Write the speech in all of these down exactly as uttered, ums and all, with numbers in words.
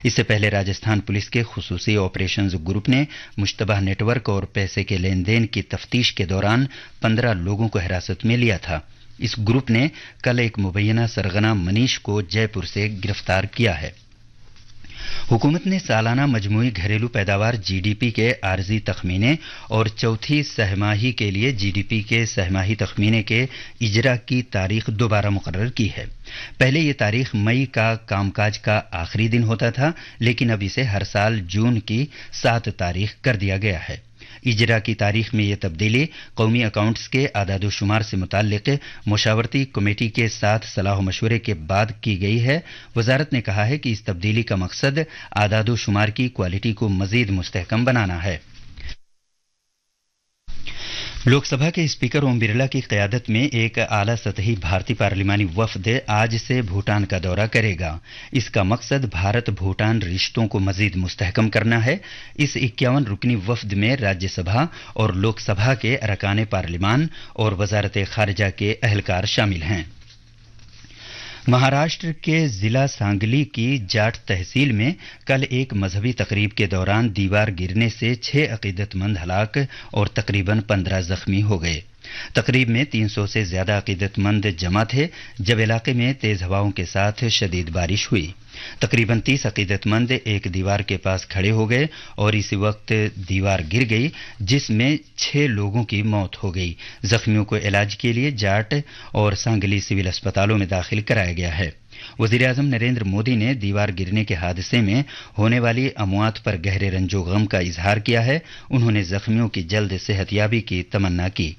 اس سے پہلے راجستھان پولیس کے خصوصی آپریشنز گروپ نے مشتبہ نیٹ ورک اور پیسے کے لین دین کی تفتیش کے دوران پندرہ لوگوں کو حراست میں لیا تھا۔ اس گروپ نے کل ایک مبینہ سرغنہ منیش کو جے پور سے گرفتار کیا ہے۔ حکومت نے سالانہ مجموعی گھریلو پیداوار جی ڈی پی کے عارضی تخمینے اور چوتھی سہ ماہی کے لیے جی ڈی پی کے سہ ماہی تخمینے کے اجرا کی تاریخ دوبارہ مقرر کی ہے۔ پہلے یہ تاریخ مئی کا کام کاج کا آخری دن ہوتا تھا، لیکن اب اسے ہر سال جون کی سات تاریخ کر دیا گیا ہے۔ اجرا کی تاریخ میں یہ تبدیلی قومی اکاؤنٹس کے اعداد و شمار سے متعلق مشاورتی کمیٹی کے ساتھ صلاح و مشورے کے بعد کی گئی ہے۔ وزارت نے کہا ہے کہ اس تبدیلی کا مقصد اعداد و شمار کی کوالٹی کو مزید مستحکم بنانا ہے۔ لوک سبھا کے اسپیکر اوم برلا کی قیادت میں ایک اعلیٰ سطحی بھارتی پارلیمانی وفد آج سے بھوٹان کا دورہ کرے گا۔ اس کا مقصد بھارت بھوٹان رشتوں کو مزید مستحکم کرنا ہے۔ اس اکیاون رکنی وفد میں راجیہ سبھا اور لوک سبھا کے ارکان پارلیمان اور وزارت خارجہ کے اہلکار شامل ہیں۔ مہاراشٹر کے ضلع سانگلی کی جاٹ تحصیل میں کل ایک مذہبی تقریب کے دوران دیوار گرنے سے چھ عقیدت مند ہلاک اور تقریباً پندرہ زخمی ہو گئے۔ تقریب میں تین سو سے زیادہ عقیدت مند جمع تھے جب علاقے میں تیز ہواؤں کے ساتھ شدید بارش ہوئی۔ تقریباً تیس عقیدت مند ایک دیوار کے پاس کھڑے ہو گئے اور اسی وقت دیوار گر گئی جس میں چھ لوگوں کی موت ہو گئی۔ زخمیوں کو علاج کے لیے جاٹ اور سانگلی سول اسپتالوں میں داخل کرایا گیا ہے۔ وزیر اعظم نریندر مودی نے دیوار گرنے کے حادثے میں ہونے والی اموات پر گہرے رنج و غم کا اظہار کیا ہے۔ انہوں نے زخمیوں کی جلد صحت یابی کی تمنا کی۔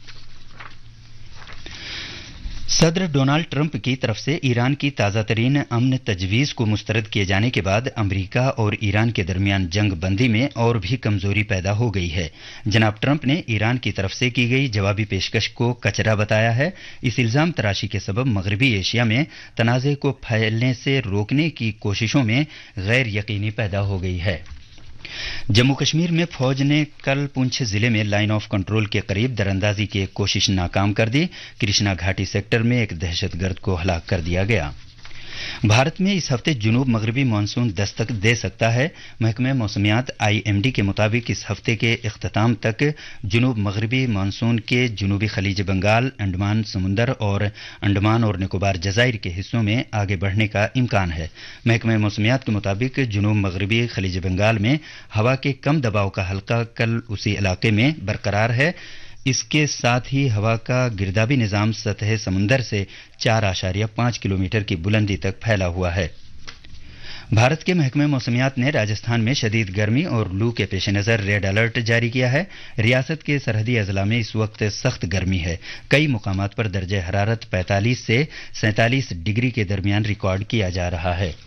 صدر ڈونالڈ ٹرمپ کی طرف سے ایران کی تازہ ترین امن تجویز کو مسترد کیے جانے کے بعد امریکہ اور ایران کے درمیان جنگ بندی میں اور بھی کمزوری پیدا ہو گئی ہے۔ جناب ٹرمپ نے ایران کی طرف سے کی گئی جوابی پیشکش کو کچرا بتایا ہے۔ اس الزام تراشی کے سبب مغربی ایشیا میں تنازع کو پھیلنے سے روکنے کی کوششوں میں غیر یقینی پیدا ہو گئی ہے۔ جموں کشمیر میں فوج نے کل پونچھ ضلع میں لائن آف کنٹرول کے قریب دراندازی کی ایک کوشش ناکام کر دی۔ کرشنا گھاٹی سیکٹر میں ایک دہشت گرد کو ہلاک کر دیا گیا۔ بھارت میں اس ہفتے جنوب مغربی مانسون دستک دے سکتا ہے۔ محکمہ موسمیات آئی ایم ڈی کے مطابق اس ہفتے کے اختتام تک جنوب مغربی مانسون کے جنوبی خلیج بنگال، انڈمان سمندر اور انڈمان اور نکوبار جزائر کے حصوں میں آگے بڑھنے کا امکان ہے۔ محکمہ موسمیات کے مطابق جنوب مغربی خلیج بنگال میں ہوا کے کم دباؤ کا حلقہ کل اسی علاقے میں برقرار ہے۔ اس کے ساتھ ہی ہوا کا گردابی نظام سطح سمندر سے چار اشاریہ پانچ کلومیٹر کی بلندی تک پھیلا ہوا ہے۔ بھارت کے محکمہ موسمیات نے راجستھان میں شدید گرمی اور لو کے پیش نظر ریڈ الرٹ جاری کیا ہے۔ ریاست کے سرحدی اضلاع میں اس وقت سخت گرمی ہے۔ کئی مقامات پر درجہ حرارت پینتالیس سے سینتالیس ڈگری کے درمیان ریکارڈ کیا جا رہا ہے۔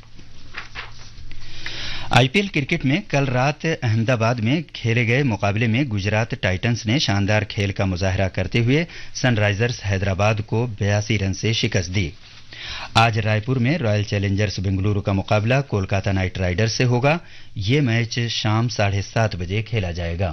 آئی پی ایل کرکٹ میں کل رات احمد آباد میں کھیلے گئے مقابلے میں گجرات ٹائٹنز نے شاندار کھیل کا مظاہرہ کرتے ہوئے سن رائزرز حیدرآباد کو بیاسی رن سے شکست دی۔ آج رائے پور میں رائل چیلنجرز بنگلورو کا مقابلہ کولکاتہ نائٹ رائڈرز سے ہوگا۔ یہ میچ شام ساڑھے سات بجے کھیلا جائے گا۔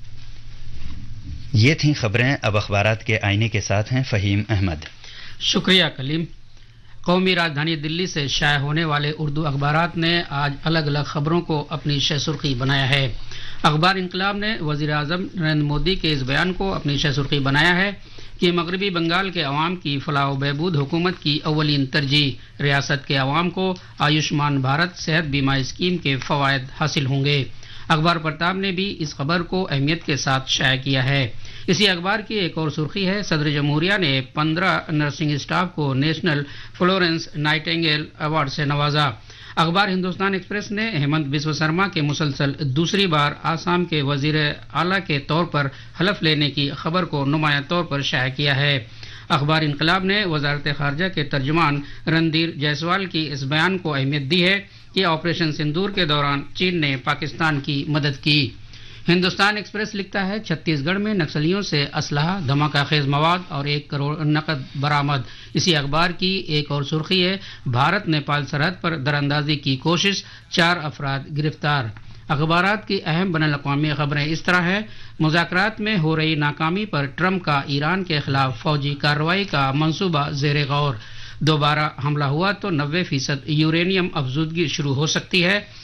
یہ تھیں خبریں۔ اب اخبارات کے آئینے کے ساتھ ہیں فہیم احمد۔ شکریہ کلیم۔ قومی راجدھانی دلی سے شائع ہونے والے اردو اخبارات نے آج الگ الگ خبروں کو اپنی شہ سرخی بنایا ہے۔ اخبار انقلاب نے وزیر اعظم نریندر مودی کے اس بیان کو اپنی شہ سرخی بنایا ہے کہ مغربی بنگال کے عوام کی فلاح و بہبود حکومت کی اولین ترجیح۔ ریاست کے عوام کو آیوشمان بھارت صحت بیمہ اسکیم کے فوائد حاصل ہوں گے۔ اخبار پرتاب نے بھی اس خبر کو اہمیت کے ساتھ شائع کیا ہے۔ اسی اخبار کی ایک اور سرخی ہے، صدر جمہوریہ نے پندرہ نرسنگ اسٹاف کو نیشنل فلورنس نائٹنگیل ایوارڈ سے نوازا۔ اخبار ہندوستان ایکسپریس نے ہیمنت بسوا سرما کے مسلسل دوسری بار آسام کے وزیر اعلیٰ کے طور پر حلف لینے کی خبر کو نمایاں طور پر شائع کیا ہے۔ اخبار انقلاب نے وزارت خارجہ کے ترجمان رندھیر جیسوال کی اس بیان کو اہمیت دی ہے کہ آپریشن سندور کے دوران چین نے پاکستان کی مدد کی۔ ہندوستان ایکسپریس لکھتا ہے چھتیس گڑھ میں نکسلیوں سے اسلحہ، دھماکہ خیز مواد اور ایک کروڑ نقد برآمد۔ اسی اخبار کی ایک اور سرخی ہے، بھارت نیپال سرحد پر دراندازی کی کوشش، چار افراد گرفتار۔ اخبارات کی اہم بین الاقوامی خبریں اس طرح ہے، مذاکرات میں ہو رہی ناکامی پر ٹرمپ کا ایران کے خلاف فوجی کارروائی کا منصوبہ زیر غور، دوبارہ حملہ ہوا تو نوے فیصد یورینیم افزودگی شروع ہو سکتی ہے۔